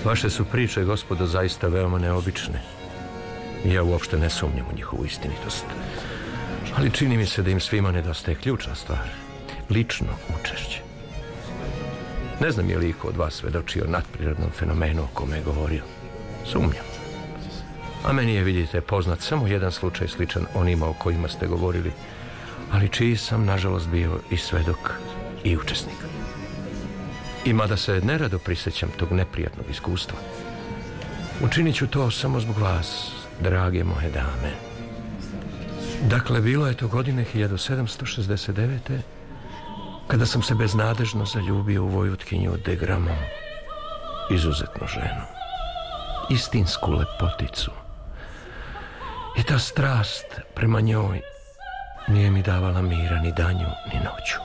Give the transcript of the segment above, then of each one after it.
Vaše su priče, gospodo, zaista veoma neobične. Ja uopšte ne sumnjam u njihovu istinitost. Ali čini mi se da im svima nedostaje ključna stvar. Lično učešće. Ne znam je li iko od vas svedočio nadprirodnom fenomenu o kome je govorio. Sumnjam. A meni je, vidite, poznat samo jedan slučaj sličan onima o kojima ste govorili, ali čiji sam, nažalost, bio i svedok i učesnik. I mada se nerado prisjećam tog neprijatnog iskustva, učinit ću to samo zbog vas, drage moje dame. Dakle, bilo je to godine 1769. kada sam se beznadežno zaljubio u vojvotkinju de Gramont, izuzetnu ženu, istinsku lepoticu. I ta strast prema njoj nije mi davala mira ni danju ni noću.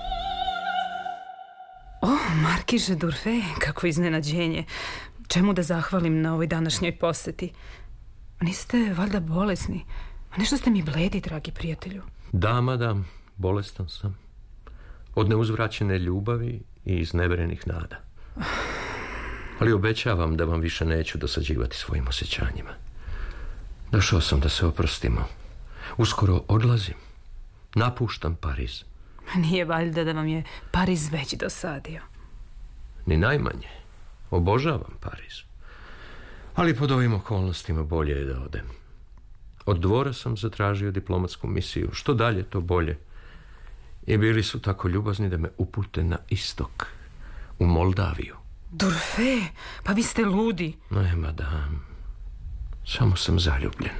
Markiže D'Urfé, kako iznenađenje. Čemu da zahvalim na ovoj današnjoj poseti? Niste valjda bolesni? Nešto ste mi bledi, dragi prijatelju. Da, madam, bolestan sam. Od neuzvraćene ljubavi i izneverenih nada. Ali obećavam da vam više neću dosađivati svojim osjećanjima. Došao sam da se oprostimo. Uskoro odlazim. Napuštam Pariz. Nije valjda da vam je Pariz već dosadio? Ni najmanje. Obožavam Pariz. Ali pod ovim okolnostima bolje je da odem. Od dvora sam zatražio diplomatsku misiju. Što dalje, to bolje. I bili su tako ljubazni da me upute na istok, u Moldaviju. D'Urfé, pa vi ste ludi. Ne, madam. Samo sam zaljubljen.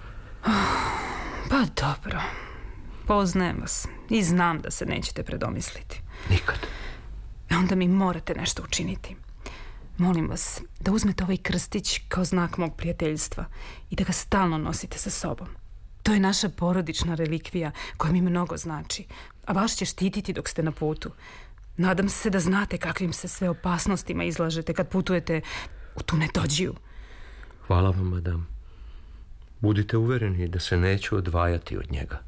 Pa dobro. Poznajem vas i znam da se nećete predomisliti. Nikad. Onda mi morate nešto učiniti. Molim vas da uzmete ovaj krstić kao znak mog prijateljstva i da ga stalno nosite sa sobom. To je naša porodična relikvija koja mi mnogo znači, a vas će štititi dok ste na putu. Nadam se da znate kakvim se sve opasnostima izlažete kad putujete u tu nedođiju. Hvala vam, madam. Budite uvereni da se neću odvajati od njega.